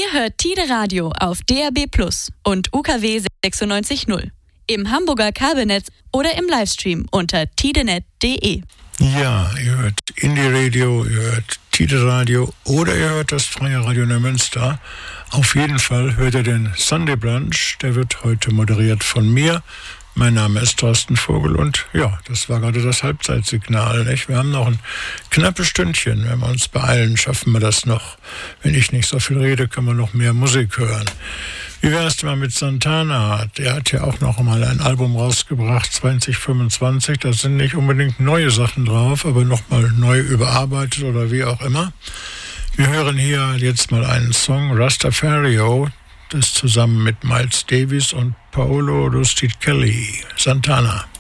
Ihr hört Tide Radio auf DAB+ und UKW 96.0. Im Hamburger Kabelnetz oder im Livestream unter tidenet.de. Ja, ihr hört Indie-Radio, ihr hört Tide Radio oder ihr hört das Freie Radio Neumünster. Auf jeden Fall hört ihr den Sunday Brunch, der wird heute moderiert von mir. Mein Name ist Thorsten Vogel und ja, das war gerade das Halbzeitsignal, nicht? Wir haben noch ein knappes Stündchen. Wenn wir uns beeilen, schaffen wir das noch. Wenn ich nicht so viel rede, können wir noch mehr Musik hören. Wie wäre es mal mit Santana? Der hat ja auch noch mal ein Album rausgebracht, 2025. Da sind nicht unbedingt neue Sachen drauf, aber noch mal neu überarbeitet oder wie auch immer. Wir hören hier jetzt mal einen Song, Rastafario, das zusammen mit Miles Davis und Paolo Rustichelli, Santana.